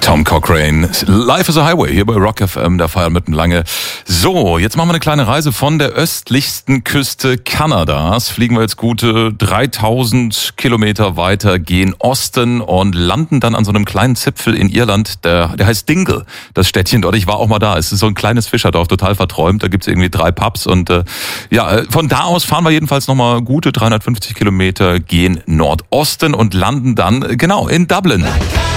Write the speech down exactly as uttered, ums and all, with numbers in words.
Tom Cochrane. Life is a Highway hier bei Rock F M, der Feiern mitten lange. So, jetzt machen wir eine kleine Reise von der östlichsten Küste Kanadas. Fliegen wir jetzt gute dreitausend Kilometer weiter, gehen Osten und landen dann an so einem kleinen Zipfel in Irland. Der, der heißt Dingle, das Städtchen dort. Ich war auch mal da. Es ist so ein kleines Fischerdorf, total verträumt. Da gibt's irgendwie drei Pubs und äh, ja, von da aus fahren wir jedenfalls nochmal gute dreihundertfünfzig Kilometer, gehen Nordosten und landen dann genau in Dublin.